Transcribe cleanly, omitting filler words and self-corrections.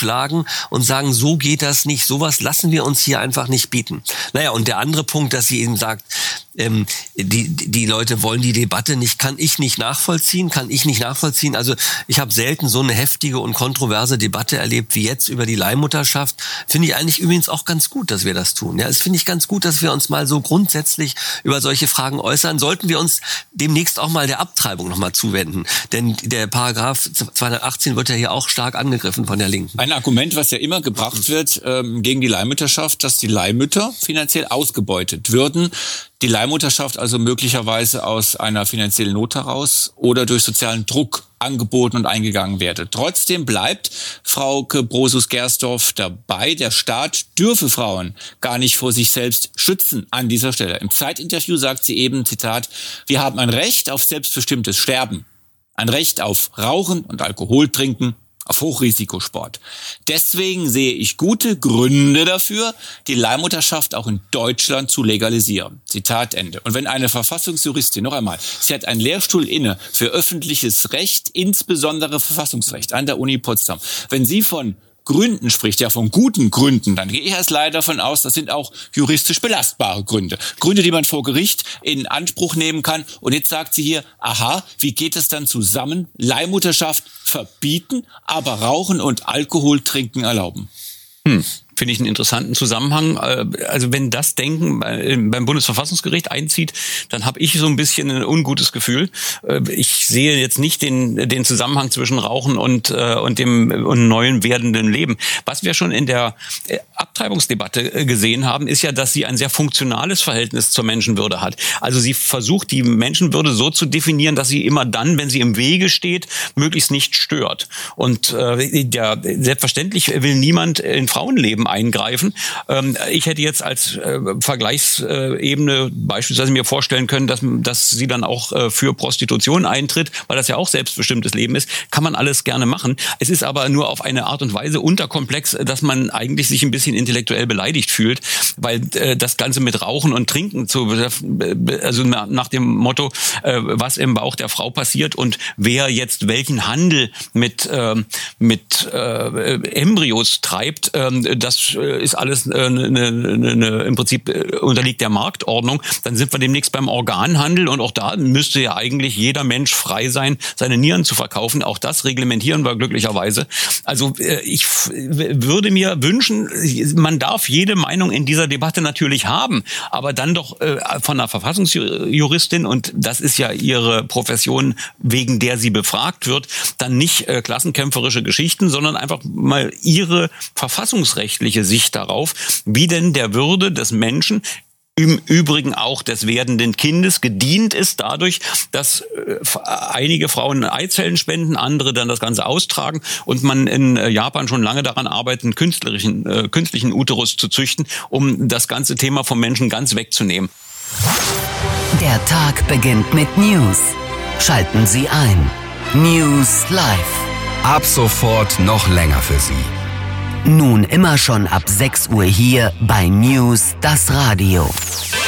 zuschlagen und sagen, so geht das nicht, sowas lassen wir uns hier einfach nicht bieten. Naja, und der andere Punkt, dass sie eben sagt, die Leute wollen die Debatte nicht, kann ich nicht nachvollziehen. Also ich habe selten so eine heftige und kontroverse Debatte erlebt wie jetzt über die Leihmutterschaft. Finde ich eigentlich übrigens auch ganz gut, dass wir das tun. Ja, es finde ich ganz gut, dass wir uns mal so grundsätzlich über solche Fragen äußern. Sollten wir uns demnächst auch mal der Abtreibung nochmal zuwenden. Denn der Paragraph 218 wird ja hier auch stark angegriffen von der Linken. Ein Argument, was ja immer gebracht wird gegen die Leihmutterschaft, dass die Leihmütter finanziell ausgebeutet würden. Die Leihmutterschaft also möglicherweise aus einer finanziellen Not heraus oder durch sozialen Druck angeboten und eingegangen werde. Trotzdem bleibt Frauke Brosus-Gersdorf dabei, der Staat dürfe Frauen gar nicht vor sich selbst schützen an dieser Stelle. Im Zeitinterview sagt sie eben, Zitat, wir haben ein Recht auf selbstbestimmtes Sterben, ein Recht auf Rauchen und Alkohol trinken, auf Hochrisikosport. Deswegen sehe ich gute Gründe dafür, die Leihmutterschaft auch in Deutschland zu legalisieren. Zitat Ende. Und wenn eine Verfassungsjuristin, noch einmal, sie hat einen Lehrstuhl inne für öffentliches Recht, insbesondere Verfassungsrecht an der Uni Potsdam. Wenn sie von Gründen spricht, ja von guten Gründen, dann gehe ich erst leider davon aus, das sind auch juristisch belastbare Gründe. Gründe, die man vor Gericht in Anspruch nehmen kann. Und jetzt sagt sie hier, aha, wie geht es dann zusammen? Leihmutterschaft verbieten, aber Rauchen und Alkohol trinken erlauben. Finde ich einen interessanten Zusammenhang. Also wenn das Denken beim Bundesverfassungsgericht einzieht, dann habe ich so ein bisschen ein ungutes Gefühl. Ich sehe jetzt nicht den Zusammenhang zwischen Rauchen und dem neuen werdenden Leben. Was wir schon in der Abtreibungsdebatte gesehen haben, ist ja, dass sie ein sehr funktionales Verhältnis zur Menschenwürde hat. Also sie versucht, die Menschenwürde so zu definieren, dass sie immer dann, wenn sie im Wege steht, möglichst nicht stört. Und selbstverständlich will niemand in Frauenleben eingreifen. Ich hätte jetzt als Vergleichsebene beispielsweise mir vorstellen können, dass sie dann auch für Prostitution eintritt, weil das ja auch selbstbestimmtes Leben ist. Kann man alles gerne machen. Es ist aber nur auf eine Art und Weise unterkomplex, dass man eigentlich sich ein bisschen intellektuell beleidigt fühlt, weil das Ganze mit Rauchen und Trinken, also nach dem Motto, was im Bauch der Frau passiert und wer jetzt welchen Handel mit Embryos treibt, das ist alles im Prinzip unterliegt der Marktordnung. Dann sind wir demnächst beim Organhandel und auch da müsste ja eigentlich jeder Mensch frei sein, seine Nieren zu verkaufen. Auch das reglementieren wir glücklicherweise. Also ich würde mir wünschen, man darf jede Meinung in dieser Debatte natürlich haben, aber dann doch von einer Verfassungsjuristin, und das ist ja ihre Profession, wegen der sie befragt wird, dann nicht klassenkämpferische Geschichten, sondern einfach mal ihre verfassungsrechtliche Sicht darauf, wie denn der Würde des Menschen, im Übrigen auch des werdenden Kindes, gedient ist dadurch, dass einige Frauen Eizellen spenden, andere dann das Ganze austragen und man in Japan schon lange daran arbeitet, einen künstlichen Uterus zu züchten, um das ganze Thema vom Menschen ganz wegzunehmen. Der Tag beginnt mit News. Schalten Sie ein. News Live. Ab sofort noch länger für Sie. Nun immer schon ab 6 Uhr hier bei News, das Radio.